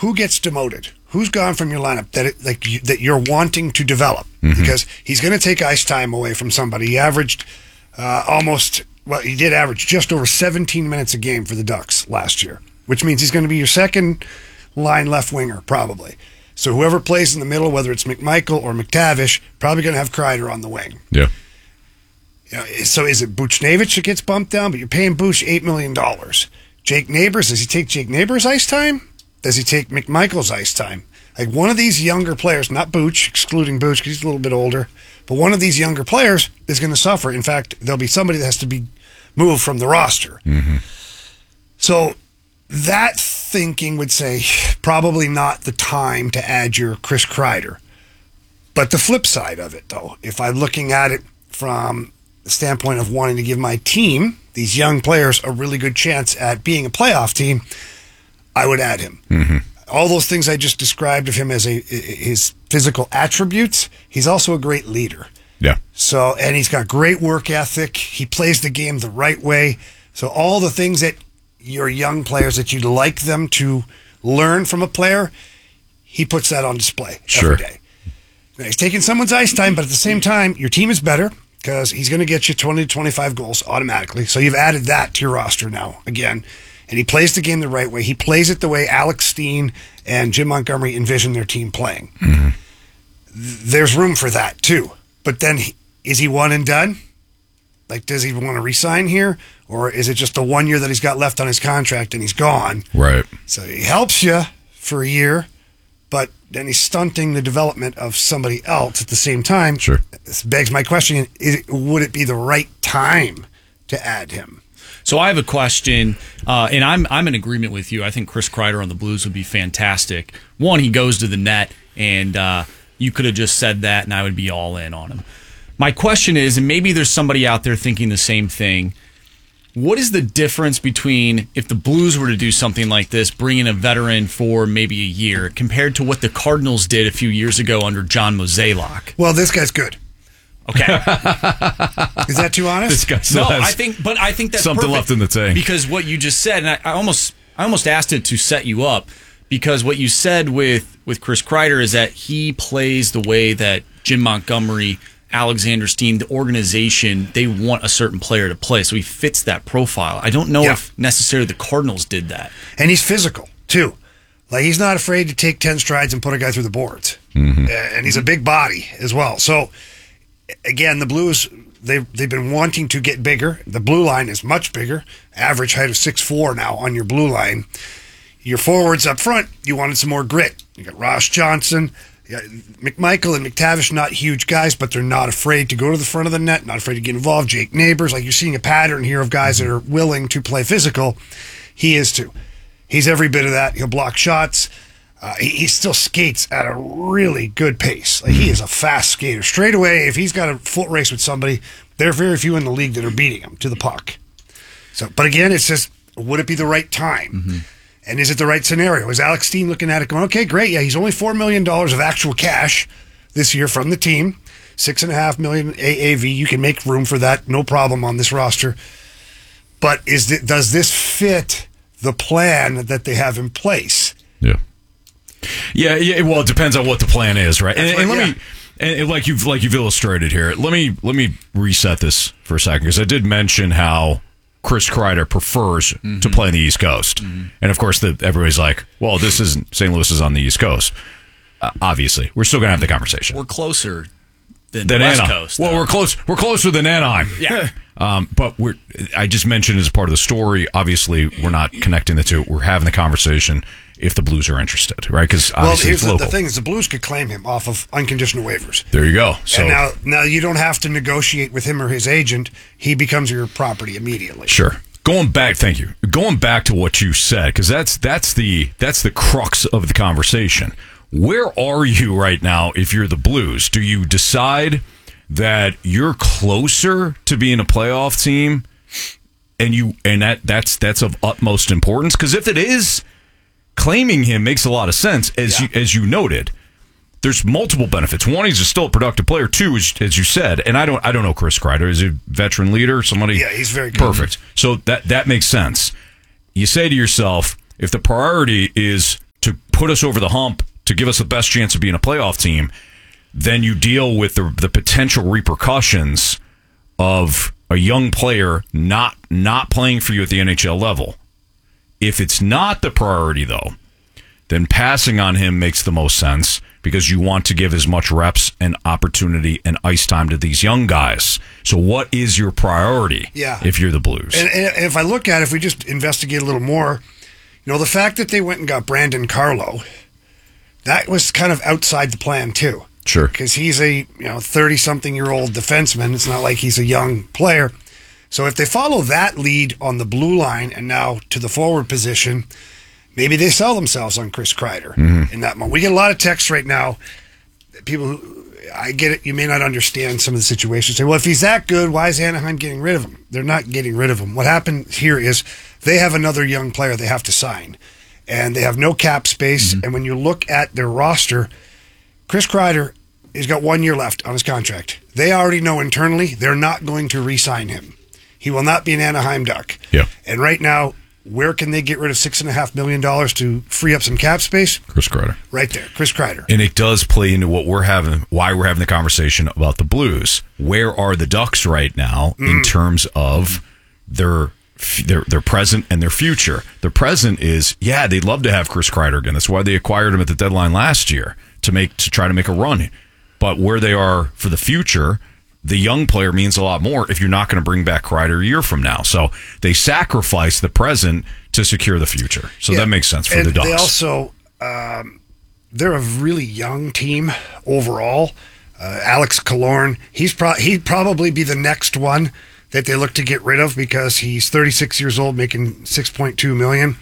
who gets demoted? Who's gone from your lineup that you're wanting to develop? Because he's going to take ice time away from somebody. He averaged he did average just over 17 minutes a game for the Ducks last year, which means he's going to be your second line left winger probably. So whoever plays in the middle, whether it's McMichael or McTavish, probably going to have Kreider on the wing. Yeah. So is it Buchnevich that gets bumped down? But you're paying Buch $8 million. Jake Neighbors, does he take Jake Neighbors' ice time? Does he take McMichael's ice time? Like one of these younger players, not Buch, excluding Buch because he's a little bit older, but one of these younger players is going to suffer. In fact, there'll be somebody that has to be moved from the roster. So that thinking would say probably not the time to add your Chris Kreider. But the flip side of it, though, if I'm looking at it from the standpoint of wanting to give my team, these young players, a really good chance at being a playoff team, I would add him. All those things I just described of him as his physical attributes, he's also a great leader. Yeah. So, and he's got great work ethic. He plays the game the right way. So all the things that your young players that you'd like them to learn from a player, he puts that on display every day. Now, he's taking someone's ice time, but at the same time, your team is better because he's going to get you 20 to 25 goals automatically. So you've added that to your roster now again. And he plays the game the right way. He plays it the way Alex Steen and Jim Montgomery envision their team playing. There's room for that too. But then, is he one and done? Like, does he want to re-sign here? Or is it just the 1 year that he's got left on his contract and he's gone? Right. So he helps you for a year, but then he's stunting the development of somebody else at the same time. Sure. This begs my question, would it be the right time to add him? So I have a question, and I'm in agreement with you. I think Chris Kreider on the Blues would be fantastic. One, he goes to the net, and you could have just said that, and I would be all in on him. My question is, and maybe there's somebody out there thinking the same thing, what is the difference between if the Blues were to do something like this, bring in a veteran for maybe a year, compared to what the Cardinals did a few years ago under John Mozeliak? Well, this guy's good. Okay. Is that too honest? This guy still has I think that's something perfect, left in the tank. because what you just said, and I almost asked it to set you up, because what you said with Chris Kreider is that he plays the way that Jim Montgomery, Alexander Steen, the organization, they want a certain player to play, so he fits that profile. I don't know if necessarily the Cardinals did that. And he's physical too. Like, he's not afraid to take 10 strides and put a guy through the boards. And he's a big body as well. So again, the Blues, they've been wanting to get bigger. The blue line is much bigger. Average height of 6'4" now on your blue line. Your forwards up front, you wanted some more grit. You got Ross Johnson, you got McMichael and McTavish, not huge guys, but they're not afraid to go to the front of the net, not afraid to get involved. Jake Neighbors, like, you're seeing a pattern here of guys that are willing to play physical. He is too. He's every bit of that. He'll block shots. He still skates at a really good pace. Like, he is a fast skater. Straight away, if he's got a foot race with somebody, there are very few in the league that are beating him to the puck. So, but again, it's just, would it be the right time? And is it the right scenario? Is Alex Steen looking at it going, okay, great, yeah, he's only $4 million of actual cash this year from the team, $6.5 million AAV. You can make room for that, no problem on this roster. But does this fit the plan that they have in place? Yeah. Well, it depends on what the plan is, right? And let me, like you've illustrated here. Let me reset this for a second, because I did mention how Chris Kreider prefers to play on the East Coast, and of course, everybody's like, "Well, this isn't St. Louis is on the East Coast." Obviously, we're still gonna have the conversation. We're closer than the West Coast. Well, we're close. We're closer than Anaheim. Yeah. But I just mentioned as part of the story. Obviously, we're not connecting the two. We're having the conversation if the Blues are interested, right? Because obviously, it's local. The thing is, the Blues could claim him off of unconditional waivers. There you go. So and now you don't have to negotiate with him or his agent. He becomes your property immediately. Sure. Going back to what you said, because that's the crux of the conversation. Where are you right now if you're the Blues? Do you decide that you're closer to being a playoff team, and that's of utmost importance? Because if it is, claiming him makes a lot of sense, as you noted. There's multiple benefits. One, he's still a productive player. Two, as you said, and I don't know Chris Kreider. Is he a veteran leader? Somebody? Yeah, he's very good. Perfect. So that makes sense. You say to yourself, if the priority is to put us over the hump to give us the best chance of being a playoff team, then you deal with the potential repercussions of a young player not playing for you at the NHL level. If it's not the priority, though, then passing on him makes the most sense because you want to give as much reps and opportunity and ice time to these young guys. So what is your priority if you're the Blues? And if I look at it, if we just investigate a little more, the fact that they went and got Brandon Carlo, that was kind of outside the plan too. Sure. Because he's a 30-something-year-old defenseman. It's not like he's a young player. So if they follow that lead on the blue line and now to the forward position, maybe they sell themselves on Chris Kreider in that moment. We get a lot of texts right now. People who, I get it, you may not understand some of the situations. Say, well, if he's that good, why is Anaheim getting rid of him? They're not getting rid of him. What happened here is they have another young player they have to sign, and they have no cap space. And when you look at their roster, Chris Kreider has got 1 year left on his contract. They already know internally they're not going to re-sign him. He will not be an Anaheim Duck. Yeah. And right now, where can they get rid of $6.5 million to free up some cap space? Chris Kreider. Right there, Chris Kreider. And it does play into why we're having the conversation about the Blues. Where are the Ducks right now in terms of their present and their future? Their present is, they'd love to have Chris Kreider again. That's why they acquired him at the deadline last year to try to make a run. But where they are for the future, the young player means a lot more if you're not going to bring back Kreider a year from now. So they sacrifice the present to secure the future. So that makes sense for the Ducks. They also, they're a really young team overall. Alex Killorn, he'd probably be the next one that they look to get rid of because he's 36 years old, making $6.2 million.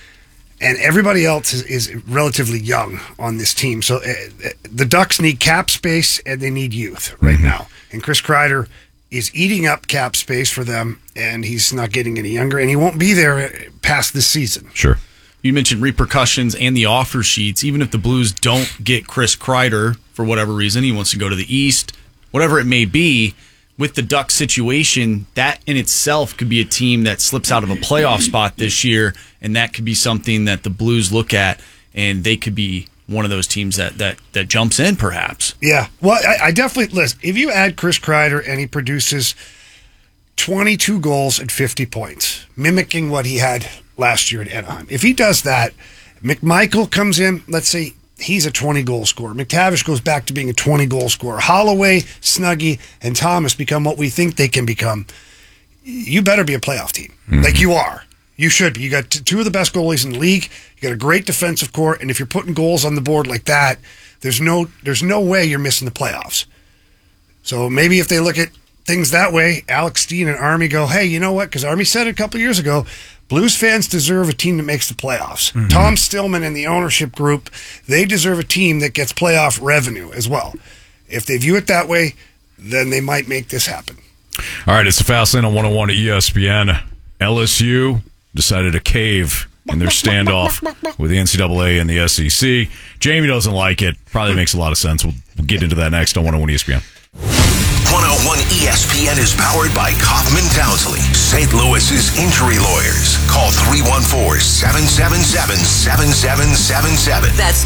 And everybody else is relatively young on this team. So the Ducks need cap space and they need youth right now. And Chris Kreider is eating up cap space for them, and he's not getting any younger, and he won't be there past this season. Sure. You mentioned repercussions and the offer sheets. Even if the Blues don't get Chris Kreider for whatever reason, he wants to go to the East, whatever it may be, with the Ducks situation, that in itself could be a team that slips out of a playoff spot this year, and that could be something that the Blues look at, and they could be one of those teams that jumps in, perhaps. Yeah. Well, I definitely, listen, if you add Chris Kreider and he produces 22 goals and 50 points, mimicking what he had last year at Anaheim, if he does that, McMichael comes in, let's say he's a 20-goal scorer. McTavish goes back to being a 20-goal scorer. Holloway, Snuggie, and Thomas become what we think they can become. You better be a playoff team. Like you are. You should be. You got two of the best goalies in the league. You got a great defensive core, and if you're putting goals on the board like that, there's no way you're missing the playoffs. So maybe if they look at things that way, Alex Steen and Army go, hey, you know what? Because Army said it a couple of years ago, Blues fans deserve a team that makes the playoffs. Tom Stillman and the ownership group, they deserve a team that gets playoff revenue as well. If they view it that way, then they might make this happen. All right, it's the Fast Lane on 101 at ESPN. LSU decided to cave in their standoff with the NCAA and the SEC. Jamie doesn't like it. Probably makes a lot of sense. We'll get into that next on 101 ESPN. 101 ESPN is powered by Kaufman Townsley, St. Louis's injury lawyers. Call 314-777-7777. That's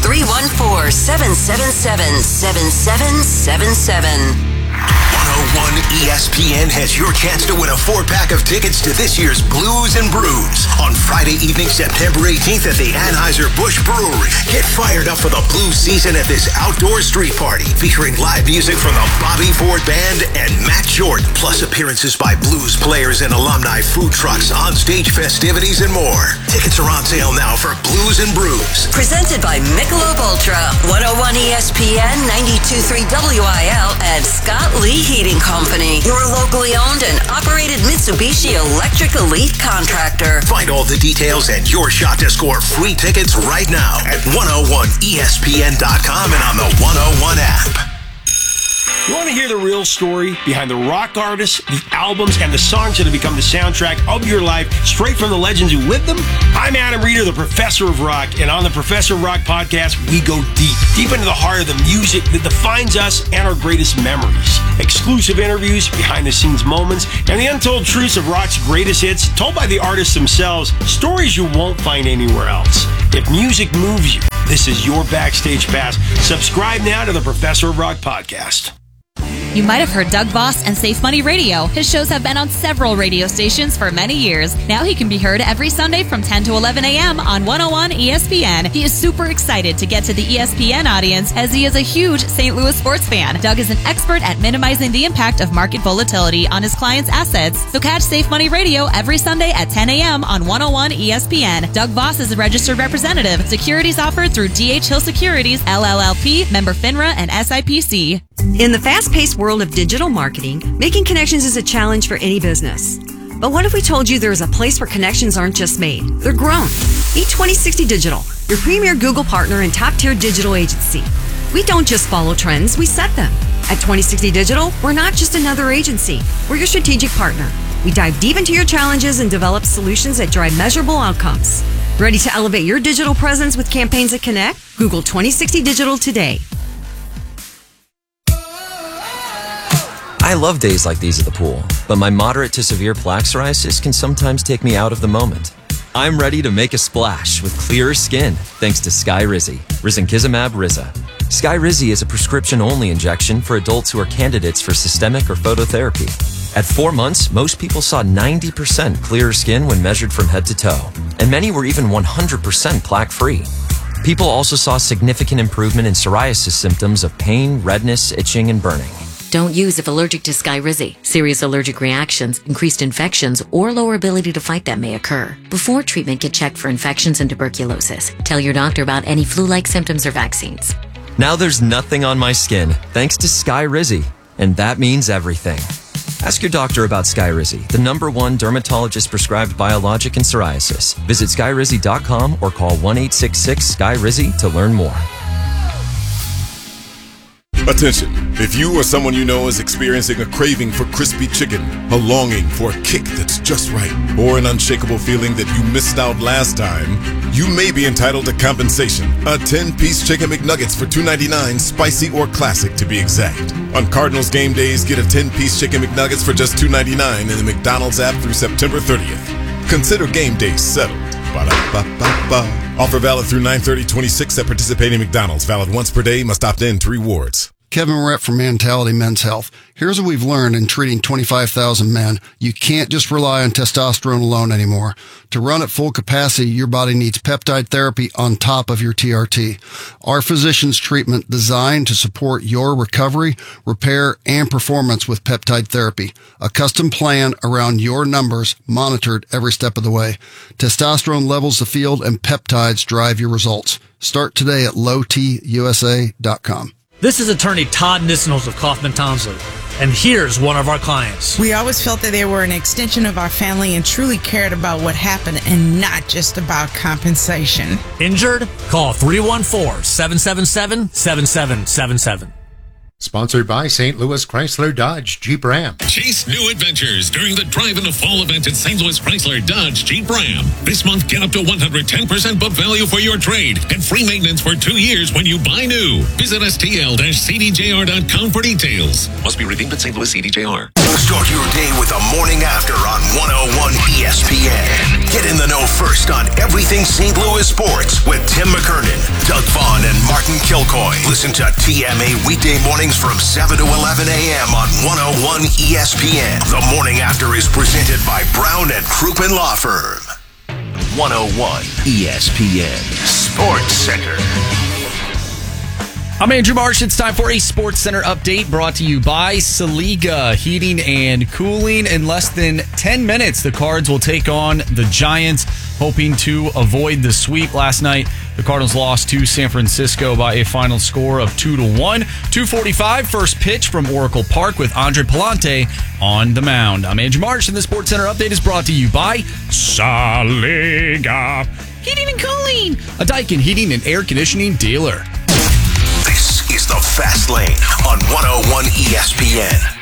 314-777-7777. 101 ESPN has your chance to win a 4-pack of tickets to this year's Blues and Brews on Friday evening, September 18th at the Anheuser-Busch Brewery. Get fired up for the blues season at this outdoor street party featuring live music from the Bobby Ford Band and Matt Jordan, plus appearances by blues players and alumni, food trucks, on-stage festivities, and more. Tickets are on sale now for Blues and Brews. Presented by Michelob Ultra, 101 ESPN, 92.3 WIL, and Scott Lee Heating Company, your locally owned and operated Mitsubishi Electric Elite contractor. Find all the details and your shot to score free tickets right now at 101ESPN.com and on the 101 app. You want to hear the real story behind the rock artists, the albums, and the songs that have become the soundtrack of your life, straight from the legends who lived them? I'm Adam Reeder, the Professor of Rock, and on the Professor of Rock podcast, we go deep into the heart of the music that defines us and our greatest memories. Exclusive interviews, behind-the-scenes moments, and the untold truths of rock's greatest hits, told by the artists themselves, stories you won't find anywhere else. If music moves you, This is your Backstage Pass. Subscribe now to the Professor of Rock podcast. You might have heard Doug Voss and Safe Money Radio. His shows have been on several radio stations for many years. Now he can be heard every Sunday from 10 to 11 a.m. on 101 ESPN. He is super excited to get to the ESPN audience as he is a huge St. Louis sports fan. Doug is an expert at minimizing the impact of market volatility on his clients' assets. So catch Safe Money Radio every Sunday at 10 a.m. on 101 ESPN. Doug Voss is a registered representative. Securities offered through D.H. Hill Securities, LLLP, member FINRA and SIPC. In the fast-paced world of digital marketing, making connections is a challenge for any business. But what if we told you there is a place where connections aren't just made, they're grown? Meet 2060 Digital, your premier Google partner and top-tier digital agency. We don't just follow trends, we set them. At 2060 Digital, we're not just another agency, we're your strategic partner. We dive deep into your challenges and develop solutions that drive measurable outcomes. Ready to elevate your digital presence with campaigns that connect? Google 2060 Digital today. I love days like these at the pool, but my moderate to severe plaque psoriasis can sometimes take me out of the moment. I'm ready to make a splash with clearer skin thanks to Skyrizi, risankizumab Riza. Skyrizi is a prescription-only injection for adults who are candidates for systemic or phototherapy. At 4 months, most people saw 90% clearer skin when measured from head to toe, and many were even 100% plaque-free. People also saw significant improvement in psoriasis symptoms of pain, redness, itching, and burning. Don't use if allergic to Skyrizi. Serious allergic reactions, increased infections, or lower ability to fight them may occur. Before treatment, get checked for infections and tuberculosis. Tell your doctor about any flu-like symptoms or vaccines. Now there's nothing on my skin thanks to Skyrizi, and that means everything. Ask your doctor about Skyrizi, the #1 dermatologist-prescribed biologic in psoriasis. Visit Skyrizi.com or call 1-866-SKY-RIZI to learn more. Attention, if you or someone you know is experiencing a craving for crispy chicken, a longing for a kick that's just right, or an unshakable feeling that you missed out last time, you may be entitled to compensation. A 10-piece Chicken McNuggets for $2.99, spicy or classic to be exact. On Cardinals game days, get a 10-piece Chicken McNuggets for just $2.99 in the McDonald's app through September 30th. Consider game days settled. Ba-da-ba-ba-ba. Offer valid through 9/30/26 at participating McDonald's. Valid once per day. Must opt in to rewards. Kevin Moret from Mentality Men's Health. Here's what we've learned in treating 25,000 men. You can't just rely on testosterone alone anymore. To run at full capacity, your body needs peptide therapy on top of your TRT. Our physician's treatment designed to support your recovery, repair, and performance with peptide therapy. A custom plan around your numbers, monitored every step of the way. Testosterone levels the field and peptides drive your results. Start today at lowtusa.com. This is attorney Todd Nissenholz of Kaufman Townsley, and here's one of our clients. We always felt that they were an extension of our family and truly cared about what happened and not just about compensation. Injured? Call 314-777-7777. Sponsored by St. Louis Chrysler Dodge Jeep Ram. Chase new adventures during the Drive in the Fall event at St. Louis Chrysler Dodge Jeep Ram. This month, get up to 110% book value for your trade and free maintenance for 2 years when you buy new. Visit stl-cdjr.com for details. Must be redeemed at St. Louis CDJR. Start your day with a morning after on 101 ESPN. Get in the know first on everything St. Louis sports with Tim McKernan, Doug Vaughn, and Martin Kilcoy. Listen to TMA weekday mornings from 7 to 11 a.m. on 101 ESPN. The morning after is presented by Brown and Crouppen Law Firm. 101 ESPN Sports Center. I'm Andrew Marsh. It's time for a Sports Center update brought to you by Saliga Heating and Cooling. In less than 10 minutes, the Cards will take on the Giants, hoping to avoid the sweep. Last night, the Cardinals lost to San Francisco by a final score of 2-1. 2:45, first pitch from Oracle Park with Andre Palante on the mound. I'm Andrew Marsh, and the Sports Center update is brought to you by Saliga Heating and Cooling, a Daikin heating and air conditioning dealer. This is the Fast Lane on 101 ESPN.